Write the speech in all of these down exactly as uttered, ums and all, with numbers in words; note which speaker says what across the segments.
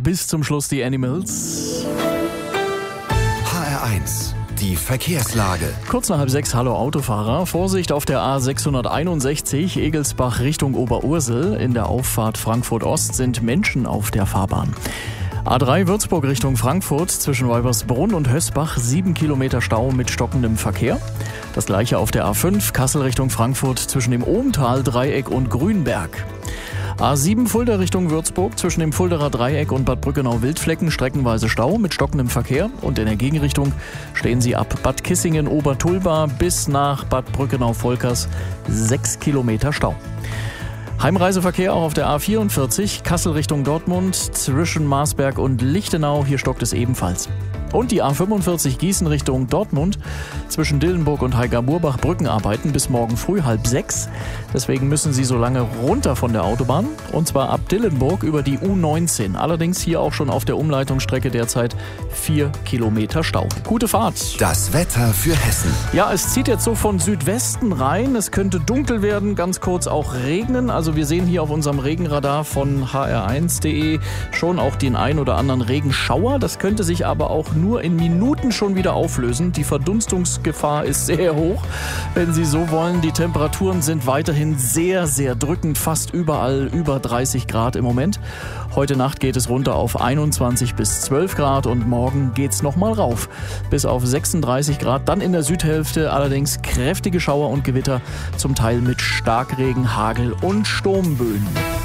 Speaker 1: bis zum Schluss die Animals.
Speaker 2: H R eins, die Verkehrslage.
Speaker 1: Kurz nach halb sechs, hallo Autofahrer. Vorsicht auf der A sechshunderteinundsechzig, Egelsbach Richtung Oberursel. In der Auffahrt Frankfurt Ost sind Menschen auf der Fahrbahn. A drei Würzburg Richtung Frankfurt zwischen Weibersbrunn und Hösbach, sieben Kilometer Stau mit stockendem Verkehr. Das gleiche auf der A fünf Kassel Richtung Frankfurt zwischen dem Ohmtal Dreieck und Grünberg. A sieben Fulda Richtung Würzburg zwischen dem Fulderer Dreieck und Bad Brückenau-Wildflecken streckenweise Stau mit stockendem Verkehr, und in der Gegenrichtung stehen Sie ab Bad Kissingen-Obertulba bis nach Bad Brückenau-Volkers sechs Kilometer Stau. Heimreiseverkehr auch auf der A vierundvierzig Kassel Richtung Dortmund zwischen Marsberg und Lichtenau, hier stockt es ebenfalls. Und die A fünfundvierzig Gießen Richtung Dortmund zwischen Dillenburg und Heiger-Burbach Brückenarbeiten bis morgen früh halb sechs. Deswegen müssen Sie so lange runter von der Autobahn, und zwar ab Dillenburg über die U neunzehn. Allerdings hier auch schon auf der Umleitungsstrecke derzeit vier Kilometer Stau. Gute Fahrt.
Speaker 2: Das Wetter für Hessen.
Speaker 1: Ja, es zieht jetzt so von Südwesten rein. Es könnte dunkel werden, ganz kurz auch regnen. Also wir sehen hier auf unserem Regenradar von H R eins punkt de schon auch den ein oder anderen Regenschauer. Das könnte sich aber auch nur in Minuten schon wieder auflösen. Die Verdunstungsgefahr ist sehr hoch, wenn Sie so wollen. Die Temperaturen sind weiterhin sehr, sehr drückend, fast überall über dreißig Grad im Moment. Heute Nacht geht es runter auf einundzwanzig bis zwölf Grad und morgen geht's nochmal rauf bis auf sechsunddreißig Grad. Dann in der Südhälfte allerdings kräftige Schauer und Gewitter, zum Teil mit Starkregen, Hagel und Sturmböen.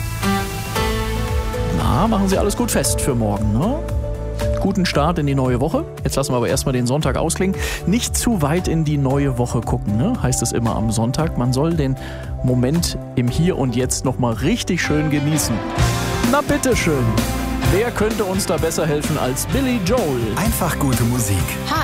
Speaker 1: Na, machen Sie alles gut fest für morgen, ne? Guten Start in die neue Woche. Jetzt lassen wir aber erstmal den Sonntag ausklingen. Nicht zu weit in die neue Woche gucken, ne? Heißt es immer am Sonntag. Man soll den Moment im Hier und Jetzt nochmal richtig schön genießen. Na bitteschön. Wer könnte uns da besser helfen als Billy Joel?
Speaker 2: Einfach gute Musik.
Speaker 3: H